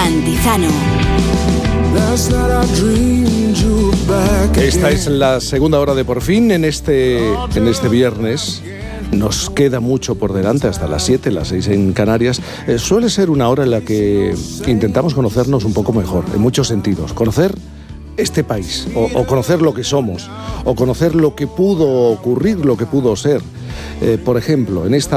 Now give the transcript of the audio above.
Cantizano. Esta es la segunda hora de Por Fin en este viernes. Nos queda mucho por delante hasta las 7, las 6 en Canarias. Suele ser una hora en la que intentamos conocernos un poco mejor, en muchos sentidos. Conocer este país, o conocer lo que somos, o conocer lo que pudo ocurrir, lo que pudo ser. Por ejemplo, en esta